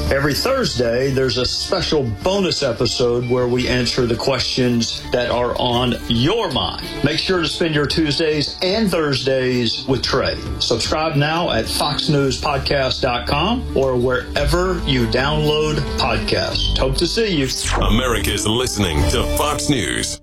Every Thursday, there's a special bonus episode where we answer the questions that are on your mind. Make sure to spend your Tuesdays and Thursdays with Trey. Subscribe now at foxnewspodcast.com or wherever you download podcasts. Hope to see you. America's listening to Fox News.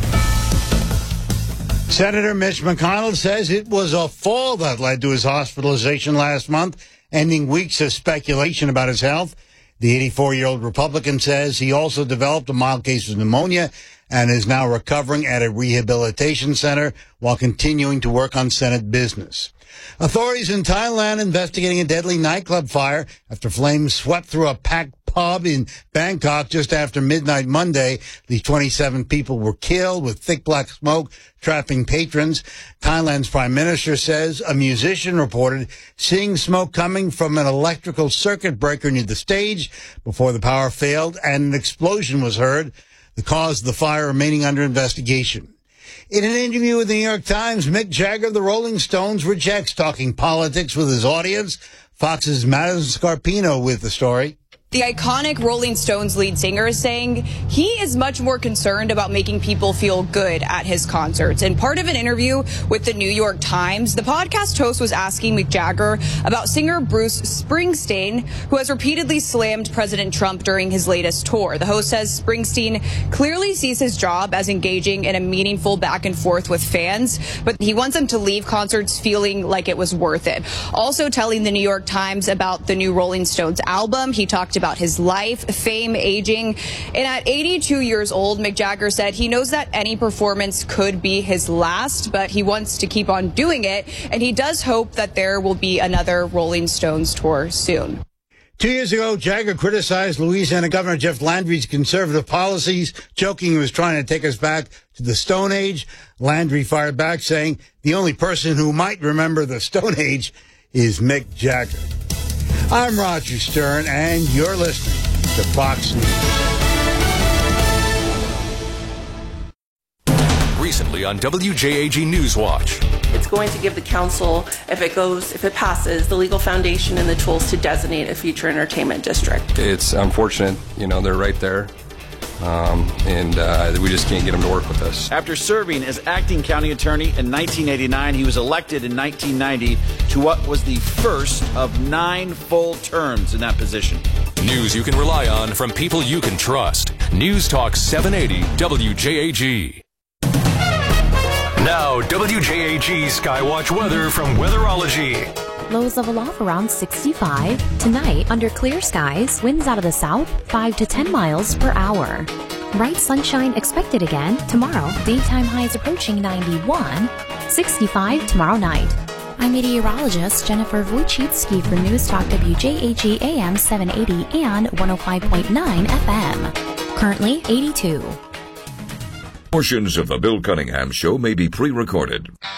Senator Mitch McConnell says it was a fall that led to his hospitalization last month, ending weeks of speculation about his health. The 84-year-old Republican says he also developed a mild case of pneumonia and is now recovering at a rehabilitation center while continuing to work on Senate business. Authorities in Thailand investigating a deadly nightclub fire after flames swept through a packed pub in Bangkok just after midnight Monday. These 27 people were killed with thick black smoke trapping patrons. Thailand's prime minister says a musician reported seeing smoke coming from an electrical circuit breaker near the stage before the power failed and an explosion was heard. The cause of the fire remaining under investigation. In an interview with the New York Times, Mick Jagger of the Rolling Stones rejects talking politics with his audience. Fox's Madison Scarpino with the story. The iconic Rolling Stones lead singer is saying he is much more concerned about making people feel good at his concerts. In part of an interview with the New York Times, the podcast host was asking Mick Jagger about singer Bruce Springsteen, who has repeatedly slammed President Trump during his latest tour. The host says Springsteen clearly sees his job as engaging in a meaningful back and forth with fans, but he wants them to leave concerts feeling like it was worth it. Also telling the New York Times about the new Rolling Stones album, he talked about his life, fame, aging. And at 82 years old, Mick Jagger said he knows that any performance could be his last, but he wants to keep on doing it. And he does hope that there will be another Rolling Stones tour soon. 2 years ago, Jagger criticized Louisiana Governor Jeff Landry's conservative policies, joking he was trying to take us back to the Stone Age. Landry fired back, saying the only person who might remember the Stone Age is Mick Jagger. I'm Roger Stern, and you're listening to Fox News. Recently on WJAG Newswatch. It's going to give the council, if it passes, the legal foundation and the tools to designate a future entertainment district. It's unfortunate, they're right there. And we just can't get him to work with us. After serving as acting county attorney in 1989, he was elected in 1990 to what was the first of 9 full terms in that position. News you can rely on from people you can trust. News Talk 780 WJAG. Now, WJAG Skywatch weather from Weatherology. Lows level off around 65. Tonight, under clear skies, winds out of the south, 5 to 10 miles per hour. Bright sunshine expected again tomorrow. Daytime highs approaching 91. 65 tomorrow night. I'm meteorologist Jennifer Wojcicki for News Talk WJAG AM 780 and 105.9 FM. Currently 82. Portions of the Bill Cunningham Show may be pre-recorded.